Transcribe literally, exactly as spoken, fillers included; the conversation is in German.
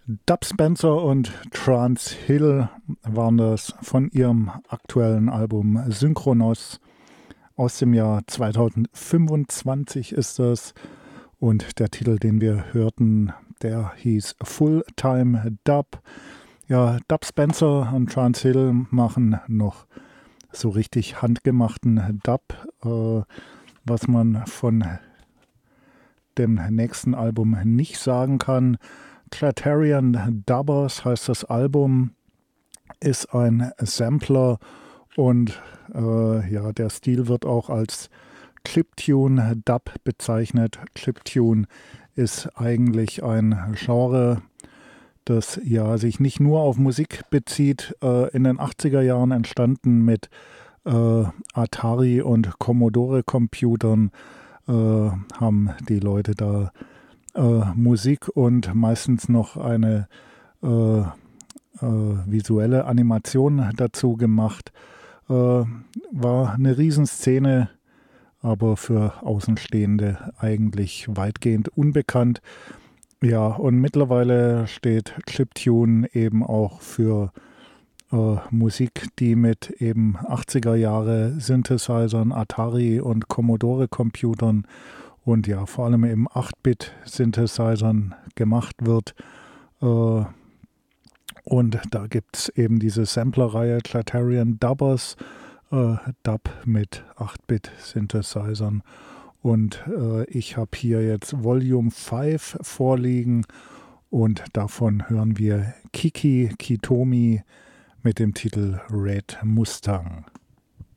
Dub Spencer und Trance Hill waren das von ihrem aktuellen Album Synchronos aus dem Jahr zweitausendfünfundzwanzig ist das. Und der Titel, den wir hörten, der hieß Full-Time Dub. Ja, Dub Spencer und Trance Hill machen noch so richtig handgemachten Dub, äh, was man von dem nächsten Album nicht sagen kann. Clartarian Dubbers heißt das Album, ist ein Sampler und äh, ja, der Stil wird auch als Chiptune Dub bezeichnet. Chiptune ist eigentlich ein Genre, das ja sich nicht nur auf Musik bezieht, äh, in den achtziger Jahren entstanden mit äh, Atari und Commodore Computern, äh, haben die Leute da äh, Musik und meistens noch eine äh, äh, visuelle Animation dazu gemacht. Äh, war eine Riesenszene, aber für Außenstehende eigentlich weitgehend unbekannt. Ja, und mittlerweile steht Chiptune eben auch für äh, Musik, die mit eben achtziger Jahre Synthesizern, Atari und Commodore Computern und ja, vor allem eben acht-Bit-Synthesizern gemacht wird. Äh, und da gibt es eben diese Sampler-Reihe Clartarian Dubbers, äh, Dub mit acht-Bit-Synthesizern. Und äh, ich habe hier jetzt Volume fünf vorliegen und davon hören wir Kiki Kitomi mit dem Titel Red Mustang.